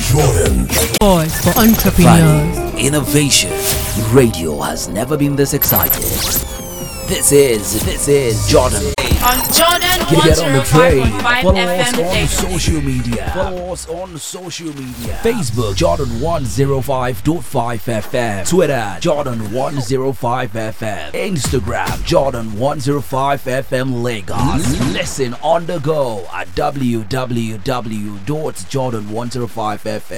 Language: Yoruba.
Voice for entrepreneurs. Value, innovation. Radio has never been this excited. This is Jordan. On Jordan Get on the train. 105.5 Follow us FM on daily. social media. Facebook Jordan 105.5 FM. Twitter Jordan 105 FM. Instagram Jordan 105 FM Lagos. Listen on the go at www.jordan105fm.